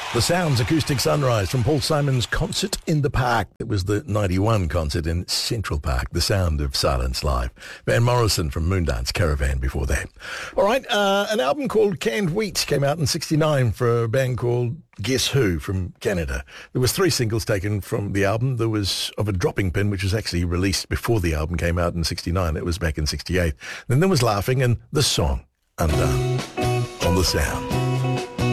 The Sounds Acoustic Sunrise from Paul Simon's Concert in the Park. It was the 91 concert in Central Park, The Sound of Silence Live. Van Morrison from Moondance Caravan before that. All right, an album called Canned Wheat came out in 69 for a band called Guess Who from Canada. There was 3 singles taken from the album. There was Of a Dropping Pin, which was actually released before the album came out in 69. It was back in 68. Then there was Laughing and The Song Undone on The Sound.